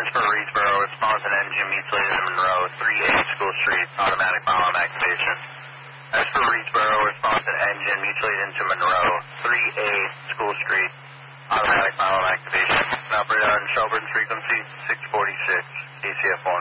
As for Reedsboro, response and engine mutilated in Monroe, 3A School Street, automatic bomb activation. As for Reedsboro, response and engine mutilated into Monroe, 3A School Street, automatic bomb activation. Operator on Shelburne frequency 646, ACF 1.